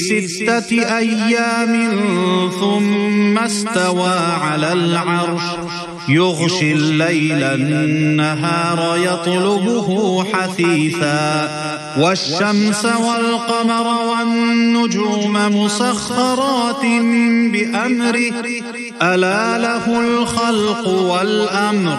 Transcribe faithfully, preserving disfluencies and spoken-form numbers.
ستة أيام ثم استوى على العرش يغشي الليل النهار يطلبه حثيثا والشمس والقمر والنجوم مسخرات بأمره ألا له الخلق والأمر